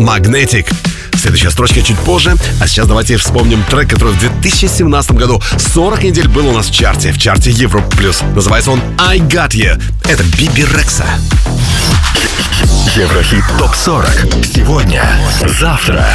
«Magnetic». Следующая строчка чуть позже. А сейчас давайте вспомним трек, который в 2017 году 40 недель был у нас в чарте Европа+. Называется он «I Got You». Это Биби Рекса. Еврохит ТОП-40. Сегодня, завтра.